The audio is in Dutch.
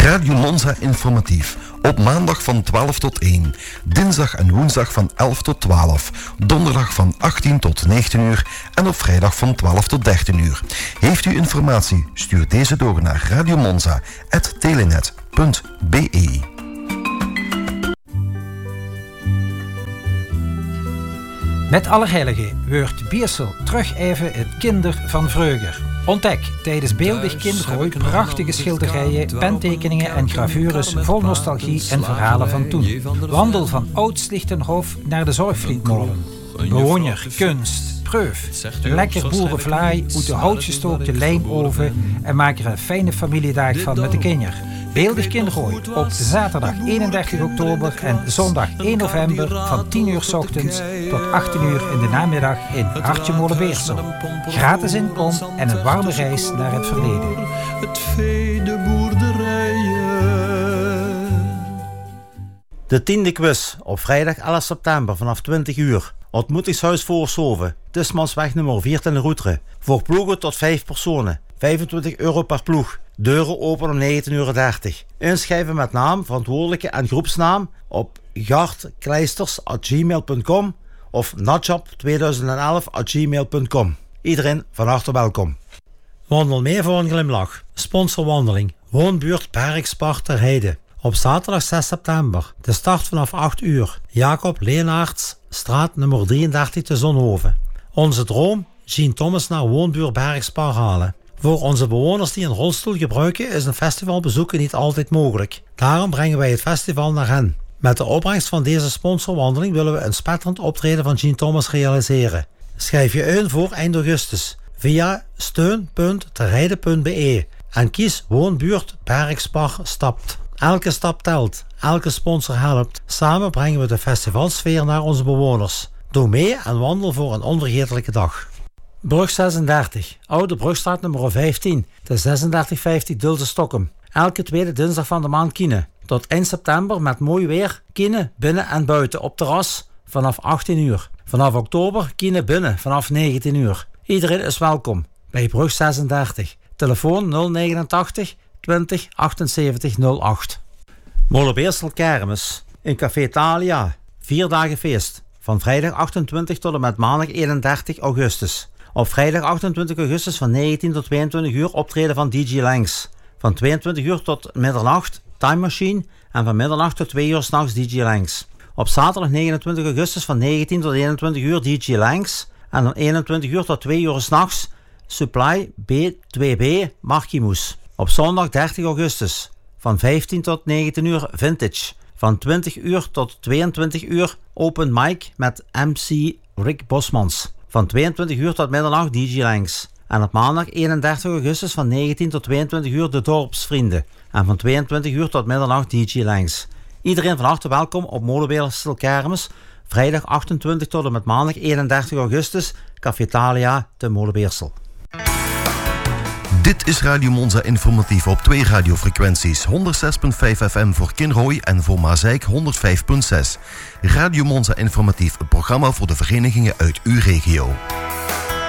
Radio Monza informatief. Op maandag van 12 tot 1. Dinsdag en woensdag van 11 tot 12. Donderdag van 18 tot 19 uur. En op vrijdag van 12 tot 13 uur. Heeft u informatie? Stuur deze door naar radiomonza@telenet.be. Met Allerheiligen wordt Biersel terug even het kinder van vroeger. Ontdek tijdens Beeldig Kindergooi prachtige schilderijen, pentekeningen en gravures vol nostalgie en verhalen van toen. Wandel van Oud-Slichtenhof naar de Zorgvlietmolen. Bewoner, kunst, proef. Lekker boerenvlaai uit de houtgestookte lijmoven en maak er een fijne familiedag van met de kinderen. Beeldig Kindergooi op zaterdag 31 oktober en zondag 1 november van 10 uur 's ochtends tot 18 uur in de namiddag in Hartje Molenbeersel. Gratis inkom en een warme reis naar het verleden. Het vee, de boerderijen. De 10e quiz op vrijdag 11 september vanaf 20 uur. Ontmoetingshuis Voorshoven, Tismansweg nummer 4 ten Roetre. Voor ploegen tot 5 personen. €25 per ploeg. Deuren open om 19:30 uur. Inschrijven met naam, verantwoordelijke en groepsnaam op gartkleisters@gmail.com of natjap2011@gmail.com. Iedereen van harte welkom. Wandel mee voor een glimlach. Sponsorwandeling. Woonbuurt Bergspar ter Heide. Op zaterdag 6 september. De start vanaf 8 uur. Jacob Leenaerts, straat nummer 33 te Zonhoven. Onze droom? Jean Thomas naar woonbuurt Bergspar halen. Voor onze bewoners die een rolstoel gebruiken is een festivalbezoeken niet altijd mogelijk. Daarom brengen wij het festival naar hen. Met de opbrengst van deze sponsorwandeling willen we een spetterend optreden van Jean Thomas realiseren. Schrijf je in voor eind augustus via steun.terheide.be en kies Woonbuurt Bergspar Stapt. Elke stap telt, elke sponsor helpt. Samen brengen we de festivalsfeer naar onze bewoners. Doe mee en wandel voor een onvergetelijke dag. Brug 36, Oude Brugstraat nummer 15, de 3650 Dulse-Stokkem. Elke tweede dinsdag van de maand Kiene. Tot 1 september met mooi weer, Kiene binnen en buiten op terras vanaf 18 uur. Vanaf oktober Kiene binnen vanaf 19 uur. Iedereen is welkom bij Brug 36. Telefoon 089 20 78 08. Molenbeersel Kermis in Café Thalia. 4 dagen feest. Van vrijdag 28 tot en met maandag 31 augustus. Op vrijdag 28 augustus van 19 tot 22 uur optreden van DJ Langs. Van 22 uur tot middernacht Time Machine en van middernacht tot 2 uur 's nachts DJ Langs. Op zaterdag 29 augustus van 19 tot 21 uur DJ Langs en van 21 uur tot 2 uur 's nachts Supply B2B Markimus. Op zondag 30 augustus van 15 tot 19 uur Vintage. Van 20 uur tot 22 uur Open Mic met MC Rick Bosmans. Van 22 uur tot middernacht DJ Langs. En op maandag 31 augustus van 19 tot 22 uur de Dorpsvrienden. En van 22 uur tot middernacht DJ Langs. Iedereen van harte welkom op Molenbeersel Kermis. Vrijdag 28 tot en met maandag 31 augustus. Café Thalia te Molenbeersel. Dit is Radio Monza informatief op 2 radiofrequenties. 106.5 FM voor Kinrooi en voor Maasijk 105.6. Radio Monza informatief, een programma voor de verenigingen uit uw regio.